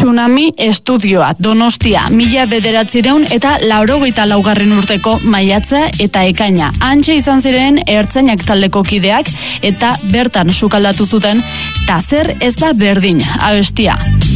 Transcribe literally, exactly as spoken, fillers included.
Tsunami Estudioa, Donostia, mila bederatzireun eta laurogeita laugarren urteko maiatza eta ekaina. Hantxe izan ziren ertzainak taldeko kideak eta bertan sukaldatu zuten Ta zer ez da berdin abestia.